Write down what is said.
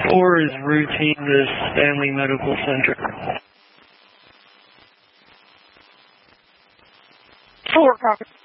4 is routine to Stanley Medical Center. 4, copy.